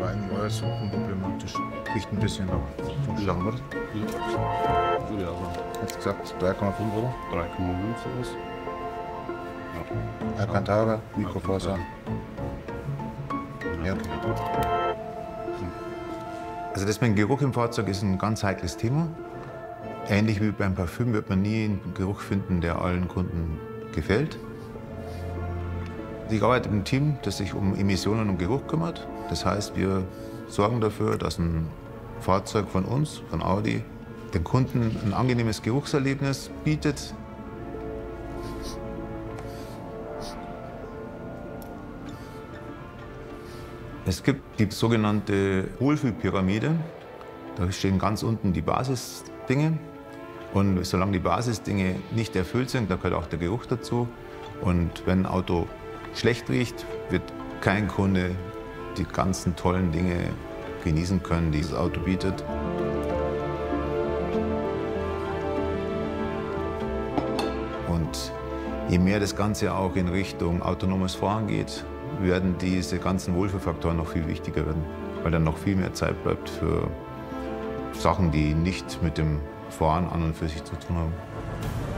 war eigentlich alles unproblematisch. Riecht ein bisschen nach wie lange war das? Ja. Würde ich auch sagen. Jetzt gesagt 3,5 oder? 3,5 sowas. Ja. Alcantara, Mikrofaser. Ja, okay. Also das mit dem Geruch im Fahrzeug ist ein ganz heikles Thema. Ähnlich wie beim Parfüm wird man nie einen Geruch finden, der allen Kunden gefällt. Ich arbeite im Team, das sich um Emissionen und Geruch kümmert. Das heißt, wir sorgen dafür, dass ein Fahrzeug von uns, von Audi, den Kunden ein angenehmes Geruchserlebnis bietet. Es gibt die sogenannte Wohlfühlpyramide. Da stehen ganz unten die Basisdinge. Und solange die Basisdinge nicht erfüllt sind, da gehört auch der Geruch dazu. Und wenn ein Auto schlecht riecht, wird kein Kunde die ganzen tollen Dinge genießen können, die das Auto bietet. Und je mehr das Ganze auch in Richtung autonomes Fahren geht, werden diese ganzen Wohlfühlfaktoren noch viel wichtiger werden, weil dann noch viel mehr Zeit bleibt für Sachen, die nicht mit dem Fahren an und für sich zu tun haben.